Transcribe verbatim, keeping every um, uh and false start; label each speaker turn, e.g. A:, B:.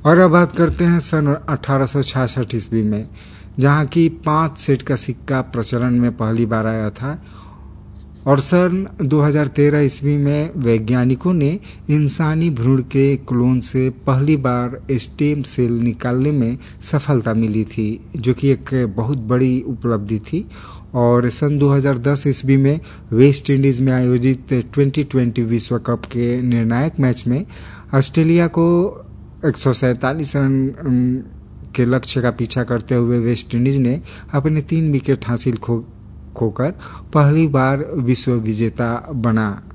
A: और अब बात करते हैं सन अठारह सौ छियासठ ईस्वी में, जहाँ की पांच सेट का सिक्का प्रचलन में पहली बार आया था। और सन दो हज़ार तेरह ईस्वी में वैज्ञानिकों ने इंसानी भ्रूण के क्लोन से पहली बार स्टेम सेल निकालने में सफलता मिली थी, जो कि एक बहुत बड़ी उपलब्धि थी। और सन दो हज़ार दस ईस्वी में वेस्ट इंडीज में आयोजित ट्वेंटी ट्वेंटी विश्व कप के निर्णायक मैच में ऑस्ट्रेलिया को एक सौ सैंतालीस रन के लक्ष्य का पीछा करते हुए वेस्ट इंडीज ने अपने तीन विकेट हासिल खो खोकर पहली बार विश्व विजेता बना।